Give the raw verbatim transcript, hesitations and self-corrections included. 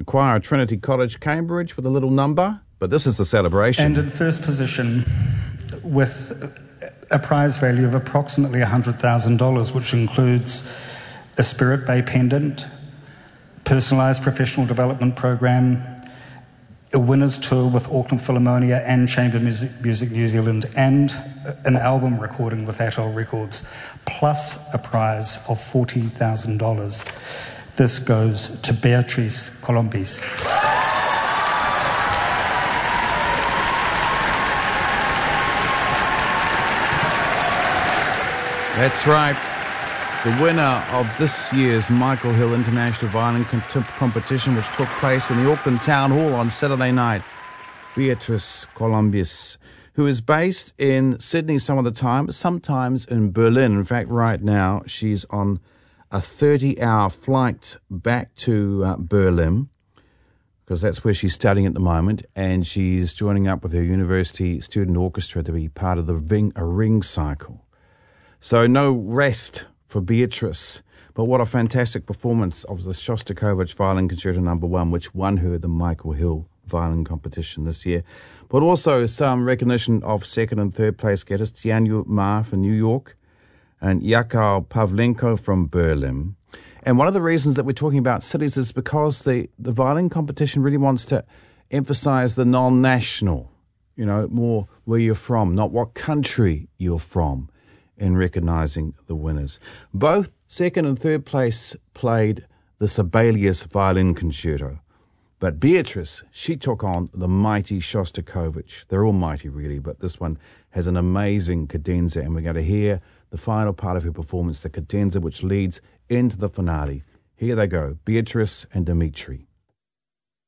choir at Trinity College, Cambridge, with a little number. But this is the celebration. And in first position, with a prize value of approximately one hundred thousand dollars, which includes a Spirit Bay pendant, personalised professional development program, a winner's tour with Auckland Philharmonia and Chamber Music, Music New Zealand, and an album recording with Atoll Records, plus a prize of forty thousand dollars. This goes to Beatrice Colombis. That's right. The winner of this year's Michael Hill International Violin Cont- Competition, which took place in the Auckland Town Hall on Saturday night, Beatrice Colombis, who is based in Sydney some of the time, sometimes in Berlin. In fact, right now, she's on a thirty-hour flight back to uh, Berlin, because that's where she's studying at the moment, and she's joining up with her university student orchestra to be part of the Ring, a Ring Cycle. So no rest for Beatrice, but what a fantastic performance of the Shostakovich Violin Concerto Number One, which won her the Michael Hill Violin Competition this year. But also some recognition of second and third place getters, Tianyu Ma from New York and Yakov Pavlenko from Berlin. And one of the reasons that we're talking about cities is because the, the violin competition really wants to emphasize the non-national, you know, more where you're from, not what country you're from, in recognizing the winners. Both second and third place played the Sibelius Violin Concerto. But Beatrice, she took on the mighty Shostakovich. They're all mighty, really, but this one has an amazing cadenza, and we're going to hear the final part of her performance, the cadenza, which leads into the finale. Here they go, Beatrice and Dimitri.